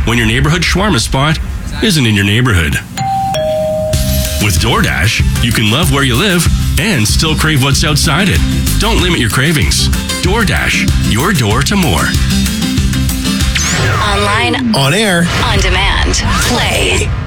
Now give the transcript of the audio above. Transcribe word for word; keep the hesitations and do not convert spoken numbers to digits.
when your neighborhood shawarma spot isn't in your neighborhood. With DoorDash, you can love where you live and still crave what's outside it. Don't limit your cravings. DoorDash, your door to more. Online, on air, on demand. Play